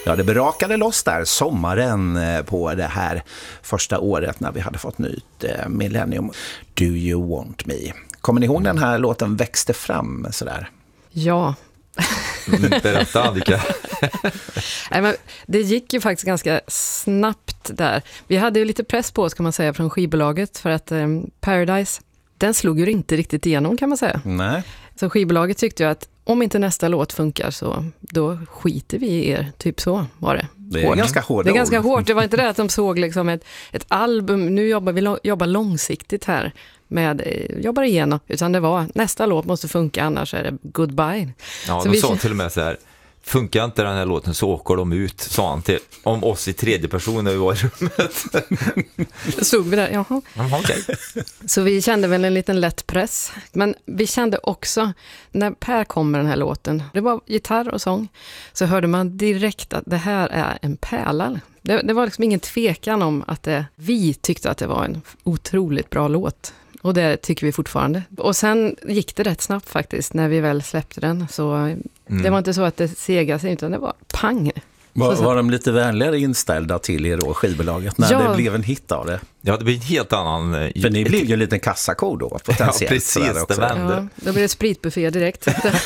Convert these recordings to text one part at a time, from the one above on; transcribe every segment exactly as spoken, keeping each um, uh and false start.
Ja, det berakade loss där sommaren på det här första året när vi hade fått nytt eh, millennium. Do you want me? Kommer ni ihåg den här låten växte fram sådär? Ja. Berätta, Annika. Nej, men det gick ju faktiskt ganska snabbt där. Vi hade ju lite press på oss kan man säga från skivbolaget för att eh, Paradise, den slog ju inte riktigt igenom kan man säga. Nej. Så skivbolaget tyckte ju att om inte nästa låt funkar så då skiter vi i er. Typ så var det. Det är hårt. ganska hårt. Det är ganska hårt. Det var inte det att de såg liksom ett, ett album. Nu jobbar vi jobbar långsiktigt här med jobbar igenom. Utan det var nästa låt måste funka annars är det goodbye. Ja, så de vi... sa till och med så här: funkar inte den här låten så åker de ut, sa han till om oss i tredje person när vi var i rummet. Då stod vi där, jaha. Jaha, okej. Så vi kände väl en liten lätt press. Men vi kände också, när Per kom med den här låten, det var gitarr och sång, så hörde man direkt att det här är en pärla. Det, det var liksom ingen tvekan om att det, vi tyckte att det var en otroligt bra låt. Och det tycker vi fortfarande. Och sen gick det rätt snabbt faktiskt när vi väl släppte den. Så mm. det var inte så att det segade sig utan det var pang. Var, så, var de lite vänligare inställda till er då, skivbolaget, när ja. det blev en hit av det? Ja, det blir en helt annan... För ni blev ju en liten kassako då, potentiellt. Ja, precis, det vände. Ja, då blev det spritbuffé direkt.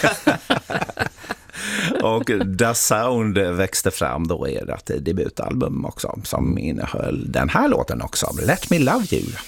Och Da Sound växte fram då i ert debutalbum också, som innehöll den här låten också, Let Me Love You.